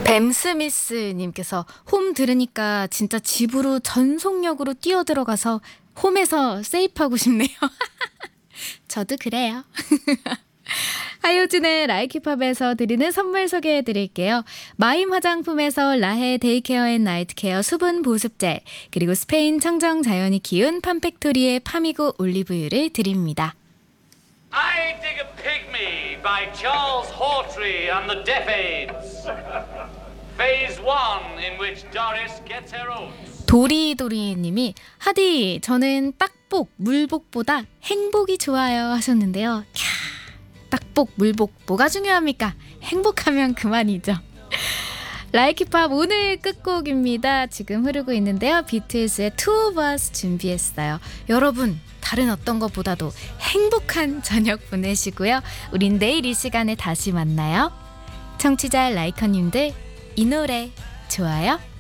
뱀스미스님께서 홈 들으니까 진짜 집으로 전속력으로 뛰어들어가서 홈에서 세입하고 싶네요. 저도 그래요. 하효진의 라이키팝에서 드리는 선물 소개해드릴게요. 마임 화장품에서 라헤 데이케어 앤 나이트케어 수분 보습젤, 그리고 스페인 청정 자연이 키운 팜팩토리의 파미고 올리브유를 드립니다. I Dig a Pygmy by Charles Hawtrey and the Deaf Aids. Phase 1 in which Doris gets her oats. 도리도리님이 하디 저는 딱복 물복보다 행복이 좋아요 하셨는데요. 캬, 딱복 물복 뭐가 중요합니까? 행복하면 그만이죠. 라이키팝 오늘 끝곡입니다. 지금 흐르고 있는데요. 비틀즈의 Two of Us 준비했어요. 여러분 다른 어떤 것보다도 행복한 저녁 보내시고요. 우린 내일 이 시간에 다시 만나요. 청취자 라이커님들 이 노래 좋아요?